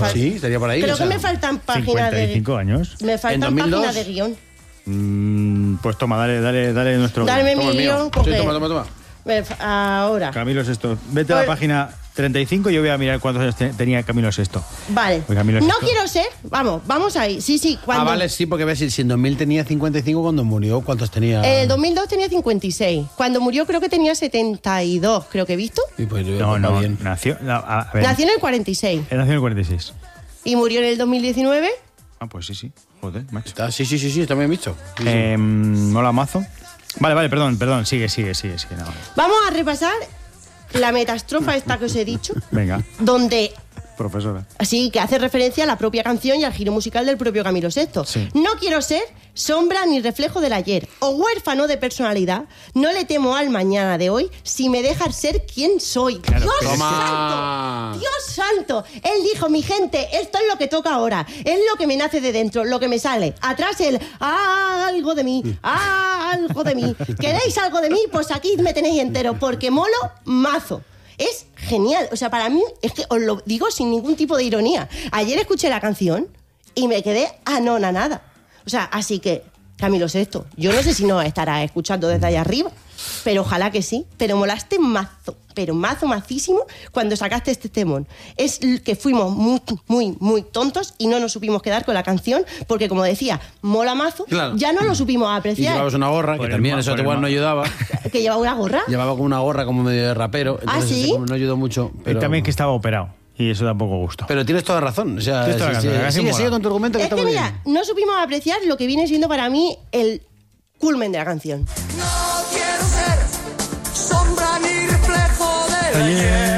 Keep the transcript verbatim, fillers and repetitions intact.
fal- Sí, estaría por ahí. Creo o sea, que me faltan páginas cincuenta y cinco de... años. Me ¿En faltan dos mil dos? páginas de guión. Mm, pues toma, dale, dale, dale nuestro... Darme Toma mi el mío. guión Sí, porque... toma, toma, toma. me fa- Ahora. Camilo Sesto. Vete a la Pues- página treinta y cinco y yo voy a mirar cuántos años te- tenía Camilo Sesto. Vale. Pues Camilo No Sesto. quiero ser... Vamos, vamos ahí. Sí, sí. Cuando... Ah, vale, sí, porque ves, si en dos mil tenía cincuenta y cinco cuando murió, ¿cuántos tenía? En el dos mil dos tenía cincuenta y seis. Cuando murió creo que tenía setenta y dos, creo que he visto. Y pues, No, pues, no, va bien. nació... no, a ver, Nació en el cuarenta y seis. él nació en el cuarenta y seis. Y murió en el dos mil diecinueve. Ah, pues sí, sí. Joder, macho. Está, sí, sí, sí, sí, está bien visto. Sí, sí. Eh, mola mazo. Vale, vale, perdón, perdón. Sigue, sigue, sigue, sigue. No. Vamos a repasar la metastrofa esta que os he dicho, Venga, donde profesora. así que hace referencia a la propia canción y al giro musical del propio Camilo Sesto. Sí. No quiero ser sombra ni reflejo del ayer o huérfano de personalidad. No le temo al mañana de hoy si me dejas ser quien soy. Claro, ¡Dios pero es que- santo! ¡Dios santo! Él dijo, mi gente, esto es lo que toca ahora. Es lo que me nace de dentro, lo que me sale. Atrás el ah, algo de mí, ah, algo de mí. ¿Queréis algo de mí? Pues aquí me tenéis entero, porque molo mazo. Es genial. O sea, para mí, es que os lo digo sin ningún tipo de ironía. Ayer escuché la canción y me quedé anonanada. O sea, así que, Camilo Sesto, yo no sé si nos estarás escuchando desde allá arriba, pero ojalá que sí. Pero molaste mazo, pero mazo, macísimo cuando sacaste este temón. Es que fuimos muy, muy, muy tontos y no nos supimos quedar con la canción porque, como decía, mola mazo, Claro. ya no lo supimos Y apreciar. llevabas una gorra, Por que el también ma- eso por el igual ma- no ayudaba. Que llevaba una gorra. Llevaba como una gorra como medio de rapero. Entonces ¿sí? eso como no ayudó mucho. Y Pero, también que estaba operado. Y eso tampoco gustó. pero tienes toda razón. O sea, Tienes toda sí, la sí, razón, la canción sigue, mola. sigue con tu argumento que Es está que muy mira, bien. no supimos apreciar lo que viene siendo para mí el culmen de la canción. No quiero ser sombra ni reflejo del ayer.